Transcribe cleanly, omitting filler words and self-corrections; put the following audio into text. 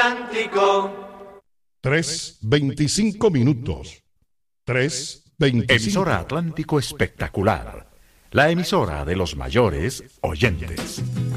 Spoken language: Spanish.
Atlántico. 3:25. 3:25. Emisora Atlántico Espectacular, la emisora de los mayores oyentes.